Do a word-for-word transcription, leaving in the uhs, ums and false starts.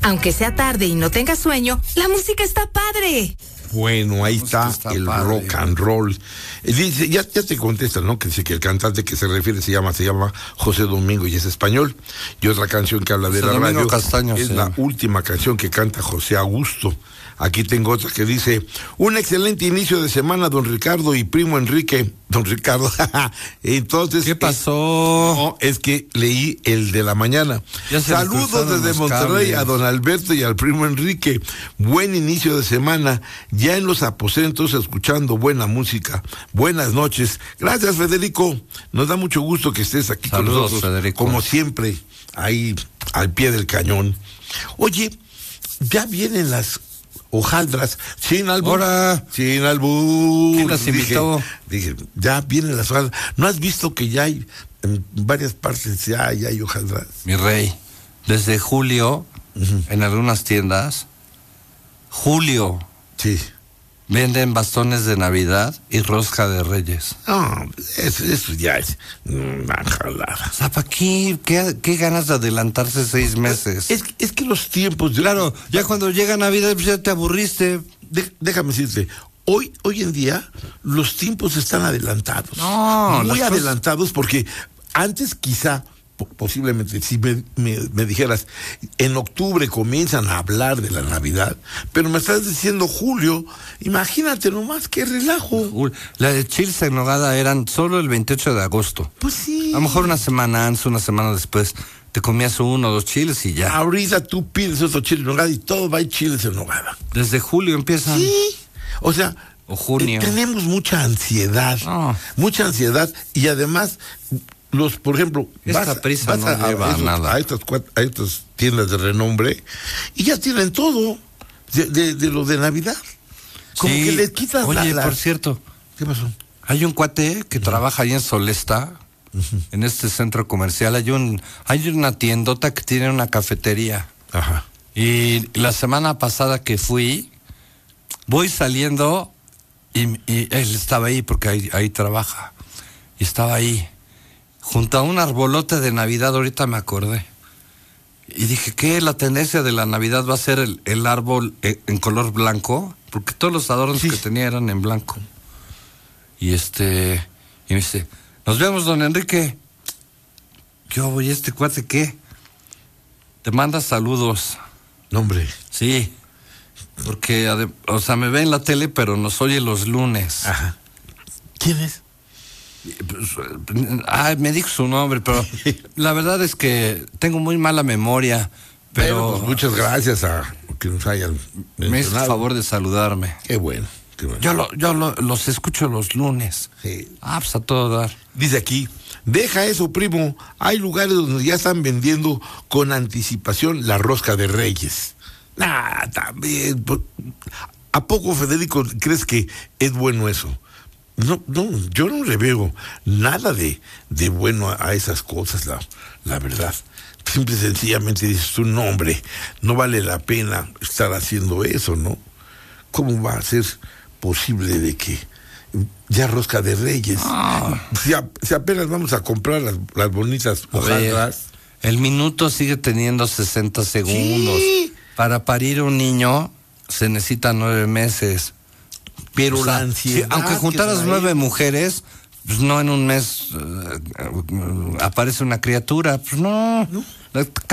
Aunque sea tarde y no tengas sueño, la música está padre. Bueno, ahí está, está el padre. Rock and roll. Dice, ya, ya te contestan, ¿no? Que dice que el cantante que se refiere se llama, se llama José Domingo y es español. Y otra canción que habla de José la Domingo radio Castaño, es sí. la última canción que canta José Augusto. Aquí tengo otra que dice, un excelente inicio de semana, don Ricardo y primo Enrique. Don Ricardo, entonces... ¿Qué pasó? No, es que leí el de la mañana. Saludos desde Monterrey cables. A don Alberto y al primo Enrique. Buen inicio de semana, ya en los aposentos escuchando buena música. Buenas noches. Gracias, Federico. Nos da mucho gusto que estés aquí Saludos, con nosotros. Federico. Como siempre, ahí al pie del cañón. Oye, ya vienen las... hojaldras, sin albur. Ahora, sin albur. ¿Quién las invitó? Dije, dije, ya vienen las hojaldras. ¿No has visto que ya hay, en varias partes ya, ya hay hojaldras? Mi rey, desde julio, uh-huh. en algunas tiendas, julio, sí, venden bastones de Navidad y rosca de Reyes. No, eso, eso ya es una jalada. O sea, ¿para qué, qué, qué ganas de adelantarse seis meses? Es, es que los tiempos... Claro, ya cuando llega Navidad pues ya te aburriste. De, déjame decirte, hoy, hoy en día los tiempos están adelantados. No, muy cosas... adelantados porque antes quizá... posiblemente, si me, me, me dijeras, en octubre comienzan a hablar de la Navidad, pero me estás diciendo julio, imagínate nomás, qué relajo. La de chiles en nogada eran solo el veintiocho de agosto. Pues sí. A lo mejor una semana antes, una semana después, te comías uno o dos chiles y ya. Ahorita tú pides otro chile en nogada y todo va a chiles en nogada. Desde julio empiezan. Sí, o sea... O junio. Eh, tenemos mucha ansiedad, oh. mucha ansiedad y además... Los, por ejemplo, esta vas, prisa vas no a, lleva a, esos, nada. a, estas, a estas tiendas de renombre y ya tienen todo de, de, de lo de Navidad. Como sí. que les quitas Oye, la, la... por cierto, ¿qué pasó? Hay un cuate que uh-huh. trabaja ahí en Solesta, uh-huh. en este centro comercial. Hay un hay una tiendota que tiene una cafetería. Ajá. Y la semana pasada que fui, voy saliendo y, y él estaba ahí porque ahí, ahí trabaja. Y estaba ahí. Junto a un arbolote de Navidad, ahorita me acordé. Y dije, ¿qué? ¿La tendencia de la Navidad va a ser el, el árbol en color blanco? Porque todos los adornos sí. que tenía eran en blanco. Y este, y me dice, nos vemos, don Enrique. Yo voy, ¿este cuate qué? Te manda saludos. No, hombre. Sí, porque, o sea, me ve en la tele, pero nos oye los lunes. Ajá. ¿Quién es? Ah, me dijo su nombre, pero la verdad es que tengo muy mala memoria. Pero, pero pues, muchas gracias a que nos hayan mencionado. Me hizo el favor de saludarme. Qué bueno, qué bueno. Yo, lo, yo lo, los escucho los lunes. Sí. Ah, pues a todo dar. Dice aquí, deja eso, primo. Hay lugares donde ya están vendiendo con anticipación la rosca de Reyes. Ah, también. ¿A poco, Federico, crees que es bueno eso? No, no, yo no le veo nada de, de bueno a, a esas cosas, la, la verdad. Simple y sencillamente dices tu nombre, no vale la pena estar haciendo eso, ¿no? ¿Cómo va a ser posible de que ya rosca de Reyes? Ah. Si, a, si apenas vamos a comprar las, las bonitas hojaldras. El minuto sigue teniendo sesenta segundos. Sí. Para parir un niño se necesitan nueve meses. Pero o sea, la ansiedad, sí, aunque juntaras nueve mujeres, pues no en un mes uh, uh, aparece una criatura, pues no. ¿No?